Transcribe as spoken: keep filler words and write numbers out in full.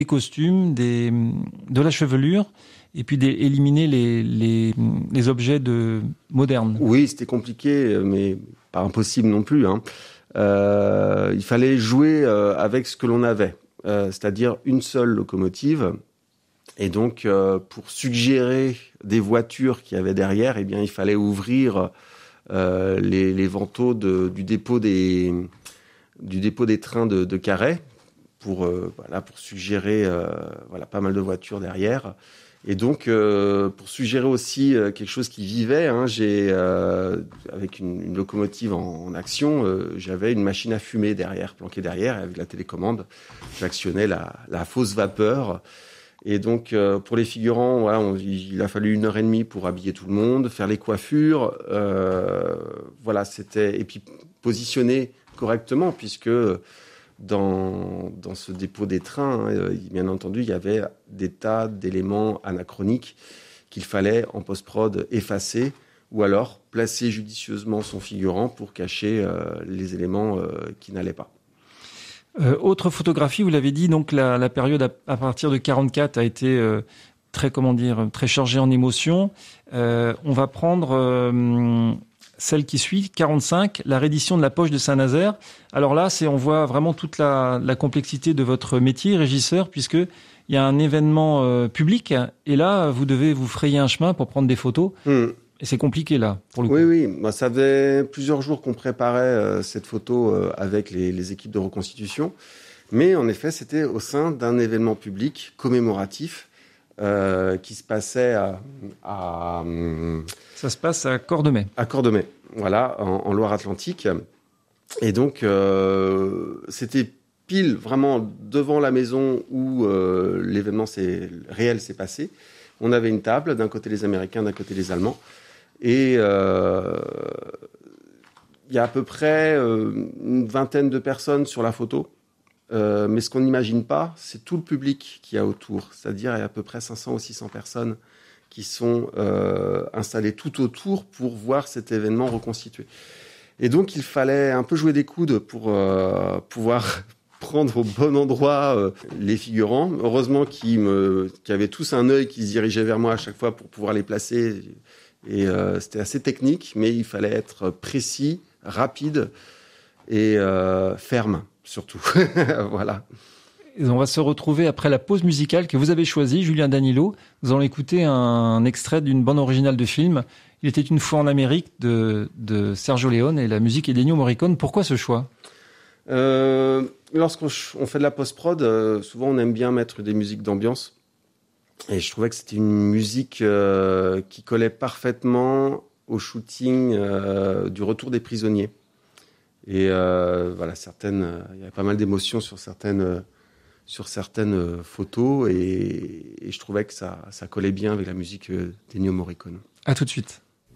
des costumes, des, de la chevelure, et puis d'éliminer les, les, les objets de, modernes. Oui, c'était compliqué, mais pas impossible non plus. Hein. Euh, il fallait jouer euh, avec ce que l'on avait, euh, c'est-à-dire une seule locomotive. Et donc, euh, pour suggérer des voitures qu'il y avait derrière, eh bien, il fallait ouvrir euh, les, les vantaux de, du dépôt des du dépôt des trains de, de Carhaix pour euh, voilà pour suggérer euh, voilà pas mal de voitures derrière. Et donc, euh, pour suggérer aussi euh, quelque chose qui vivait, hein, j'ai euh, avec une, une locomotive en, en action, euh, j'avais une machine à fumer derrière, planquée derrière, et avec la télécommande, j'actionnais la, la fausse vapeur. Et donc, euh, pour les figurants, voilà, on, il a fallu une heure et demie pour habiller tout le monde, faire les coiffures, euh, voilà, c'était et puis positionner correctement, puisque dans dans ce dépôt des trains, hein, bien entendu, il y avait des tas d'éléments anachroniques qu'il fallait en post-prod effacer, ou alors placer judicieusement son figurant pour cacher euh, les éléments euh, qui n'allaient pas. Euh, autre photographie, vous l'avez dit, donc la, la période à, à partir de quarante-quatre a été euh, très, comment dire, très chargée en émotions. Euh, on va prendre euh, celle qui suit, quarante-cinq, la reddition de la poche de Saint-Nazaire. Alors là, c'est, on voit vraiment toute la, la complexité de votre métier, régisseur, puisque il y a un événement euh, public, et là, vous devez vous frayer un chemin pour prendre des photos. Mmh. Et c'est compliqué, là, pour le coup. Oui, oui. Bah, ça faisait plusieurs jours qu'on préparait euh, cette photo euh, avec les, les équipes de reconstitution. Mais en effet, c'était au sein d'un événement public commémoratif euh, qui se passait à... à ça se passe à Cordemais. À Cordemais, voilà, en, en Loire-Atlantique. Et donc, euh, c'était pile vraiment devant la maison où euh, l'événement s'est, réel s'est passé. On avait une table, d'un côté les Américains, d'un côté les Allemands. Et euh, il y a à peu près euh, une vingtaine de personnes sur la photo. Euh, mais ce qu'on n'imagine pas, c'est tout le public qu'il y a autour. C'est-à-dire, il y a à peu près cinq cents ou six cents personnes qui sont euh, installées tout autour pour voir cet événement reconstitué. Et donc, il fallait un peu jouer des coudes pour euh, pouvoir prendre au bon endroit euh, les figurants. Heureusement qu'ils, me, qu'ils avaient tous un œil qui se dirigeait vers moi à chaque fois pour pouvoir les placer. Et euh, c'était assez technique, mais il fallait être précis, rapide et euh, ferme, surtout. Voilà. Et on va se retrouver après la pause musicale que vous avez choisie, Julien Danilo. Nous allons écouter un extrait d'une bande originale de film. Il était une fois en Amérique de, de Sergio Leone et la musique est d'Ennio Morricone. Pourquoi ce choix ? euh, Lorsqu'on on fait de la post-prod, euh, souvent on aime bien mettre des musiques d'ambiance. Et je trouvais que c'était une musique euh, qui collait parfaitement au shooting euh, du Retour des prisonniers. Et euh, voilà, certaines, euh, il y avait pas mal d'émotions sur certaines, euh, sur certaines euh, photos, et, et je trouvais que ça, ça collait bien avec la musique euh, d'Ennio Morricone. À tout de suite.